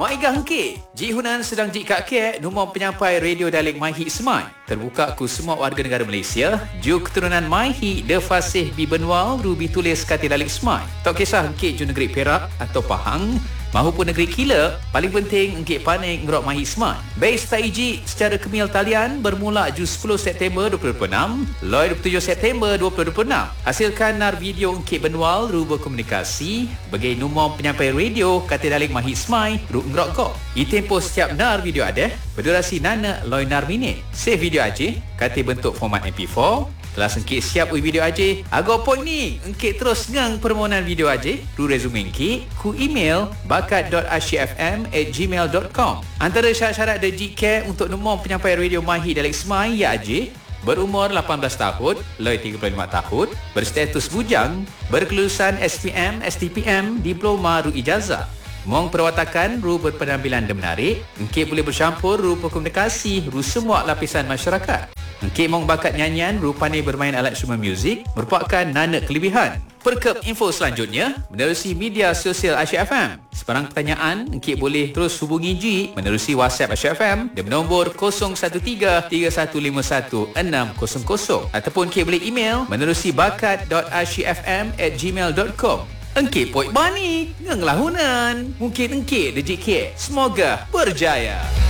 Maiga hengke, Ji Hunan sedang Ji Kak Kek, nombor penyampai radio dialek MyHit Smart. Terbuka ku semua warga negara Malaysia, ju keturunan MyHit, de fasih bi Benwal, rubi tulis kata dialek Smart. Tak kisah hengke ju negeri Perak atau Pahang, mahupun negeri Kila, paling penting engkit panik ngerok MyHit Smart. Base taiji secara kemil talian bermula ju 10 September 2026, loi 27 September 2026. Hasilkan nar video engkit Benwal ruba komunikasi bagi nombor penyampai radio kata dialek MyHit Smart ru ngerok kok. Tempoh setiap nar video ada berdurasi nana loi nar minit. Save video aja kata bentuk format MP4. Telah engkit siap video aja. Agak point ni, engkit terus ngang permohonan video aja. Ru resume engkit ku email bakat.asyfm@gmail.com. Antara syarat-syarat The GK untuk nombor penyampai radio MyHit dialek Semai ya aja. Berumur 18 tahun, loi 35 tahun, berstatus bujang, berkelulusan SPM, STPM, diploma ru ijazah. Mong perwatakan ru berpenampilan dan menarik, engkit boleh bercampur ru komunikasi ru semua lapisan masyarakat. Engkit mong bakat nyanyian ru pandai bermain alat instrumen muzik merupakan nana kelebihan. Perkep info selanjutnya menerusi media sosial Asyik FM. Sebarang pertanyaan, engkit boleh terus hubungi Ji menerusi WhatsApp Asyik FM di nombor 01133151 ataupun engkit boleh email menerusi bakat.asyikfm@gmail.com. Engkit poik bani, ngenglah Hunan. Mungkin engkit dejik kek. Semoga berjaya.